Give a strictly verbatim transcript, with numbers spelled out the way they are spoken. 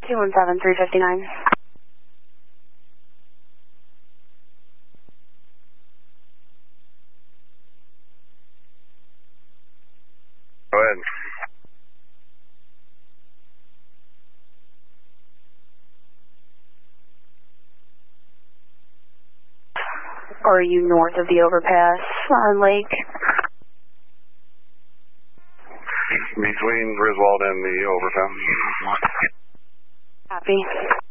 two one seven, three fifty-nine. Go ahead. Or are you north of the overpass on Lake? Between Griswold and the overpass. Copy.